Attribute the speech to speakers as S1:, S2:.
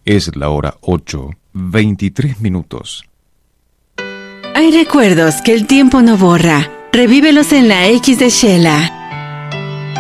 S1: Es la hora 8:23.
S2: Hay recuerdos que el tiempo no borra. Revívelos en la X de Shela.